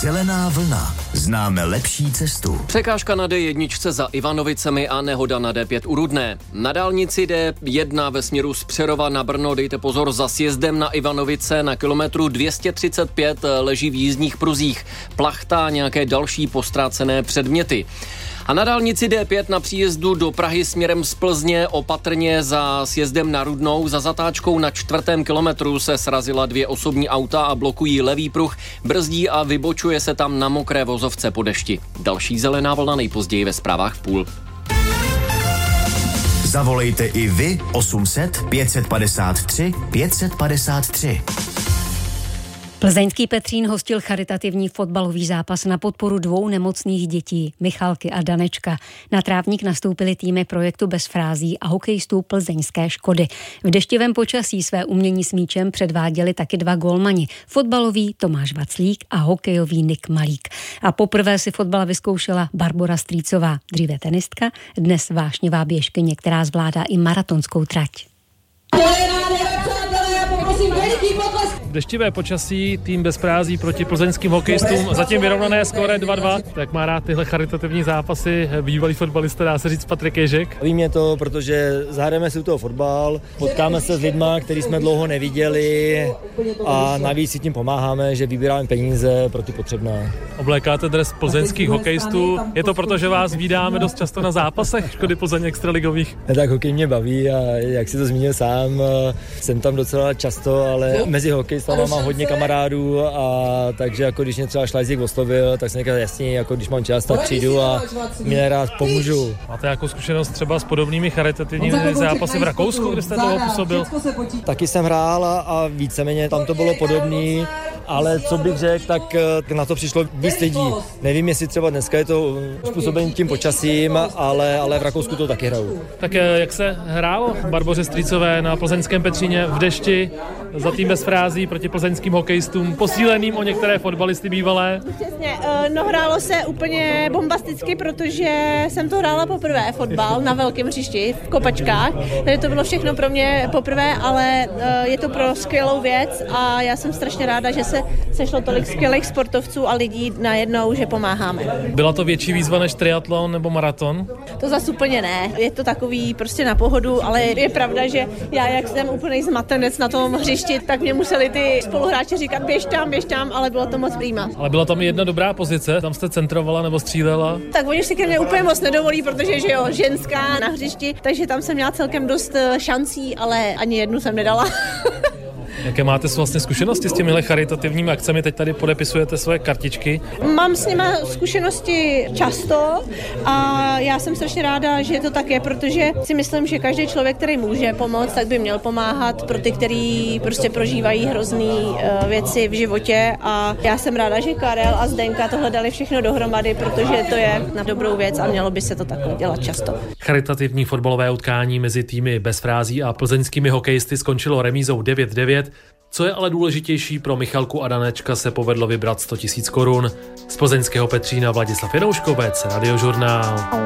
Zelená vlna. Známe lepší cestu. Překážka na D1 za Ivanovicemi a nehoda na D5 u Rudné. Na dálnici D1 ve směru z Přerova na Brno dejte pozor za sjezdem na Ivanovice na kilometru 235 leží v jízdních pruzích plachta a nějaké další postrácené předměty. A na dálnici D5 na příjezdu do Prahy směrem z Plzně opatrně za sjezdem na Rudnou za zatáčkou na 4. kilometru se srazila 2 osobní auta a blokují levý pruh, brzdí a vybočuje se tam na mokré vozovce po dešti. Další zelená vlna nejpozději ve zprávách v půl. Zavolejte i vy 800 553 553. Plzeňský Petřín hostil charitativní fotbalový zápas na podporu 2 nemocných dětí, Michalky a Danečka. Na trávník nastoupili týmy projektu Bez frází a hokejistů plzeňské Škody. V deštivém počasí své umění s míčem předváděli taky 2 gólmani, fotbalový Tomáš Vaclík a hokejový Nik Malík. A poprvé si fotbal vyzkoušela Barbora Strýcová, dříve tenistka, dnes vášnivá běžkyně, která zvládá i maratonskou trať. Deštivé počasí, tým Bez frází proti plzeňským hokejistům, zatím vyrovnané skóre 2-2. Tak má rád tyhle charitativní zápasy bývalý fotbalista, dá se říct, Patrik Ježek. Vím to, protože zahrajeme si u toho fotbal, potkáme se s lidma, který jsme dlouho neviděli a navíc si tím pomáháme, že vybíráme peníze pro ty potřebné. Oblékáte dres plzeňských hokejistů, je to proto, že vás vídáme dost často na zápasech Škody Plzeň extraligových? Tak hokej mě baví a jak si to zmínil sám, jsem tam docela často, ale mezi hokejistama mám hodně kamarádů a takže jako když mě třeba Šlajzík oslovil, tak jsem říkal jasně, jako když mám čas, tak přijdu a mě rád pomůžu. Máte jako zkušenost třeba s podobnými charitativními zápasy v Rakousku, kde jste toho působil? Taky jsem hrál a víceméně tam to bylo podobný, ale co bych řekl, tak na to přišlo víc lidí. Nevím, jestli třeba dneska je to způsobený tím počasím, ale v Rakousku to taky hrajou. Tak jak se hrálo Barboře Strýcové na plzeňském Petříně v dešti za tým Bez frází proti plzeňským hokejistům, posíleným o některé fotbalisty bývalé? Přesně, hrálo se úplně bombasticky, protože jsem to hrála poprvé fotbal na velkém hřišti v Kopačkách, takže to bylo všechno pro mě poprvé, ale je to pro skvělou věc a já jsem strašně ráda, že se sešlo tolik skvělých sportovců a lidí najednou, že pomáháme. Byla to větší výzva než triatlon nebo maraton? To zas úplně ne, je to takový prostě na pohodu, ale je pravda, že já jak jsem úplnej zmatenec na tom hřišti, tak mě museli ty spoluhráči říkat běž tam, ale bylo to moc prýma. Ale byla tam jedna dobrá pozice, tam jste centrovala nebo střílela? Tak oni si ke mně úplně moc nedovolí, protože že jo, ženská na hřišti, takže tam jsem měla celkem dost šancí, ale ani jednu jsem nedala. Jaké máte vlastně zkušenosti s těmihle charitativními akcemi? Teď tady podepisujete svoje kartičky. Mám s nima zkušenosti často a já jsem strašně ráda, že to tak je, protože si myslím, že každý člověk, který může pomoct, tak by měl pomáhat pro ty, kteří prostě prožívají hrozný věci v životě a já jsem ráda, že Karel a Zdenka tohle dali všechno dohromady, protože to je na dobrou věc a mělo by se to takhle dělat často. Charitativní fotbalové utkání mezi týmy Bez frází a plzeňskými hokejisty skončilo remízou 9-9. Co je ale důležitější, pro Michalku a Danečka se povedlo vybrat 100 000 korun. Z plzeňského Petřína Vladislav Janouškovec, Radiožurnál.